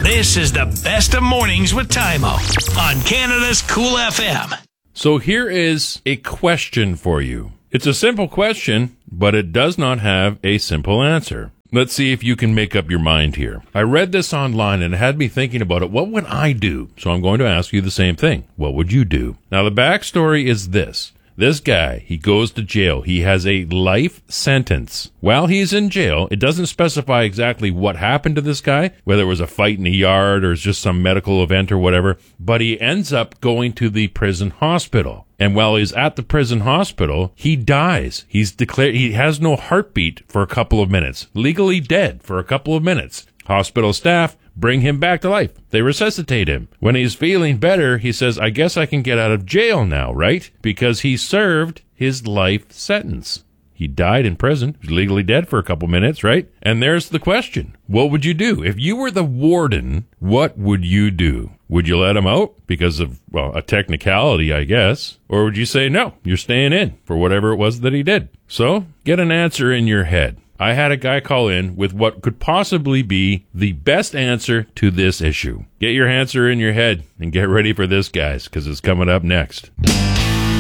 This is the best of mornings with Tymo on Canada's Cool FM. So here is a question for you. It's a simple question, but it does not have a simple answer. Let's see if you can make up your mind here. I read this online and it had me thinking about it. What would I do? So I'm going to ask you the same thing. What would you do? Now, the backstory is this. This guy, he goes to jail. He has a life sentence. While he's in jail, it doesn't specify exactly what happened to this guy, whether it was a fight in the yard or it's just some medical event or whatever, but he ends up going to the prison hospital. And while he's at the prison hospital, he dies. He's declared, he has no heartbeat for a couple of minutes, legally dead for a couple of minutes. Hospital staff bring him back to life. They resuscitate him. When he's feeling better, he says, I guess I can get out of jail now, right? Because he served his life sentence. He died in prison. He's legally dead for a couple minutes, right? And there's the question. What would you do? If you were the warden, what would you do? Would you let him out because of, well, a technicality, I guess? Or would you say, no, you're staying in for whatever it was that he did? So get an answer in your head. I had a guy call in with what could possibly be the best answer to this issue. Get your answer in your head and get ready for this, guys, because it's coming up next.